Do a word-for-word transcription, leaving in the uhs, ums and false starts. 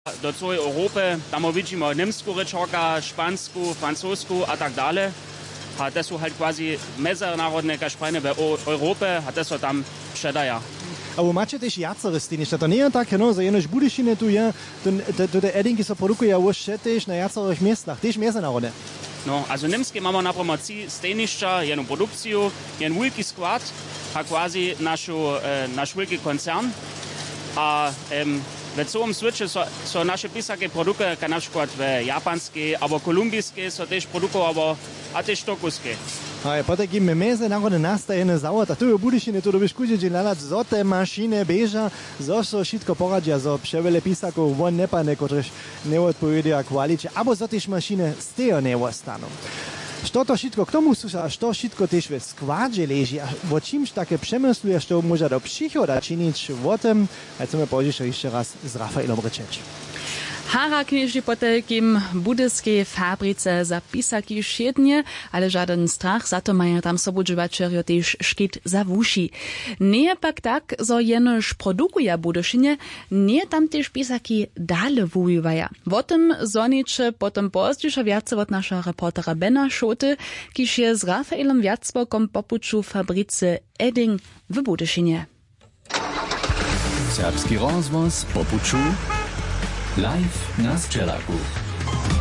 Do całej Europy, tam widzimy niemską ryczorka, szpanską, francuską a tak dalej. A to są halt quasi międzynarodne kaszprajny w Europie, a to są tam sprzedają. A wy macie też jacore stejnicze, to nie jest tak, no, że jenoś budyšine tu je, to te edinki so produkują już też na jacorych miastach, też międzynarodne. No, also niemskie mamy na przykład stejniszcza, jedną produkcję, jeden wielki skład, a quasi nasz, nasz wielki koncern. A um, w całym świecie są, są nasze pisakie produkty, jak na przykład w japańskie, albo kolumbijskie, są też produkty, albo a też tokuskie. A potem gimy międzynarodne nastajene zawod, a tu w budyšine tu dobyś kudzie dzielać, zo te maszyny bieża, zo so wszystko poradzia, zo przewele pisaków won nie pane, któreś nie odpowiedzia kwalicie, albo zo też maszyny z tego nie ostaną. Što to všetko k tomu súsa, a što všetko tiež v skváde leží a o čímž také přemysluješ, to môže do příchoda činiť o tom, a chceme povedať ešte raz s Rafaelom rečeť. Hara knieždy potelkim budyskiej fabryce za pisaki šiednie, ale żaden strach, za to mają tam sobudżywaczerjo też szkit za wuši. Nie pak tak, zo jenoż produkuja budyszynie, nie tam też pisaki dale wujuwaja. O tym zonicze potem pozdźisza wiace od naszego reportera Bena Schote, kiż je z Rafaelem Wiacbokom popuczu fabryce Edding w Budyszynie. Serbski rozvoz popuczu live na Sčelaku.